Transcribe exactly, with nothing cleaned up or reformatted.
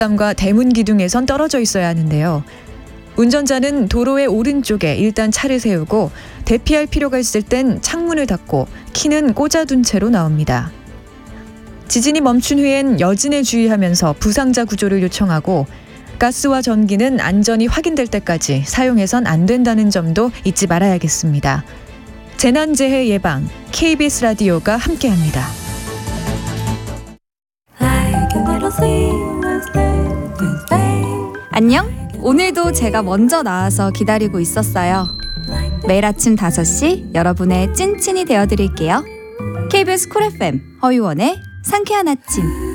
과 대문 기둥에선 떨어져 있어야 하는데요. 운전자는 도로의 오른쪽에 일단 차를 세우고 대피할 필요가 있을 땐 창문을 닫고 키는 꽂아둔 채로 나옵니다. 지진이 멈춘 후엔 여진에 주의하면서 부상자 구조를 요청하고 가스와 전기는 안전이 확인될 때까지 사용해선 안 된다는 점도 잊지 말아야겠습니다. 재난재해 예방 케이비에스 라디오가 함께합니다. 안녕? 오늘도 제가 먼저 나와서 기다리고 있었어요. 매일 아침 다섯 시 여러분의 찐친이 되어드릴게요. 케이비에스 쿨 에프엠 허유원의 상쾌한 아침.